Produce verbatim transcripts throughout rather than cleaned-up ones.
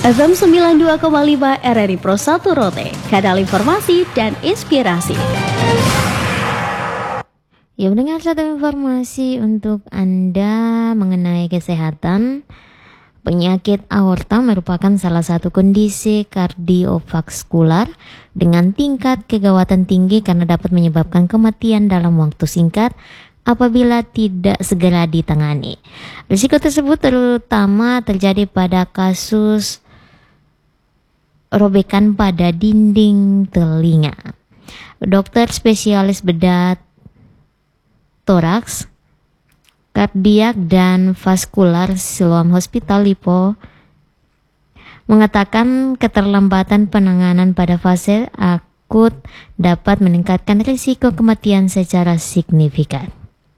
F M sembilan puluh dua koma lima R R I Pro satu Rote, kanal informasi dan inspirasi. Ya, mendengar satu informasi untuk Anda mengenai kesehatan. Penyakit aorta merupakan salah satu kondisi kardiovaskular dengan tingkat kegawatan tinggi karena dapat menyebabkan kematian dalam waktu singkat apabila tidak segera ditangani. Risiko tersebut terutama terjadi pada kasus robekan pada dinding telinga. Dokter spesialis bedah toraks, kardiak dan vaskular Siloam Hospital Lipo mengatakan keterlambatan penanganan pada fase akut dapat meningkatkan risiko kematian secara signifikan.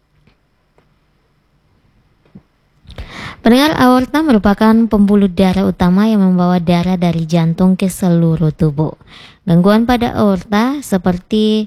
Pendengar, aorta merupakan pembuluh darah utama yang membawa darah dari jantung ke seluruh tubuh. Gangguan pada aorta seperti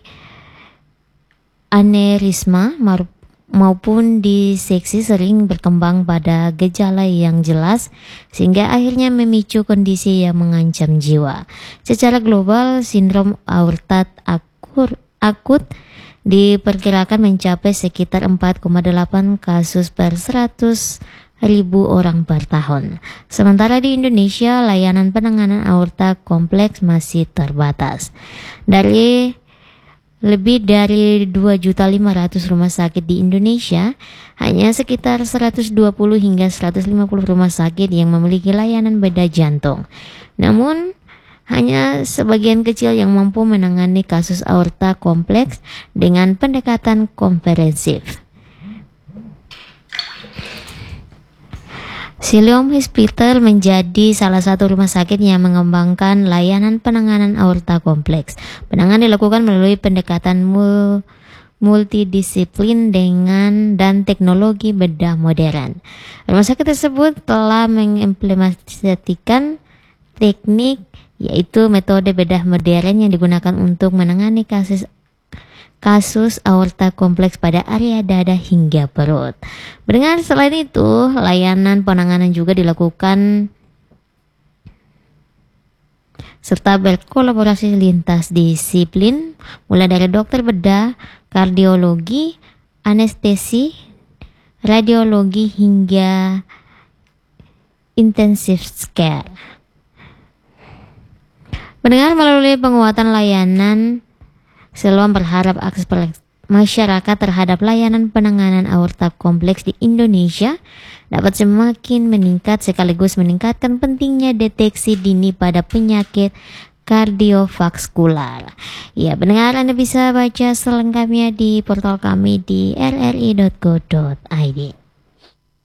aneurisma maupun diseksi sering berkembang pada gejala yang jelas sehingga akhirnya memicu kondisi yang mengancam jiwa. Secara global, sindrom aorta akur, akut diperkirakan mencapai sekitar empat koma delapan kasus per seratus ribu orang per tahun. Sementara di Indonesia, layanan penanganan aorta kompleks masih terbatas. Dari lebih dari dua juta lima ratus rumah sakit di Indonesia, hanya sekitar seratus dua puluh hingga seratus lima puluh rumah sakit yang memiliki layanan bedah jantung. Namun, hanya sebagian kecil yang mampu menangani kasus aorta kompleks dengan pendekatan komprehensif. Siloam Hospital menjadi salah satu rumah sakit yang mengembangkan layanan penanganan aorta kompleks. Penanganan dilakukan melalui pendekatan multidisiplin dengan dan teknologi bedah modern. Rumah sakit tersebut telah mengimplementasikan teknik yaitu metode bedah modern yang digunakan untuk menangani kasus kasus aorta kompleks pada area dada hingga perut. Mendengar, selain itu, layanan penanganan juga dilakukan serta berkolaborasi lintas disiplin, mulai dari dokter bedah, kardiologi, anestesi, radiologi hingga intensive care. Mendengar, melalui penguatan layanan, Siloam berharap akses masyarakat terhadap layanan penanganan aorta kompleks di Indonesia dapat semakin meningkat sekaligus meningkatkan pentingnya deteksi dini pada penyakit kardiovaskular. Ya, pendengar, Anda bisa baca selengkapnya di portal kami di r r i dot go dot i d.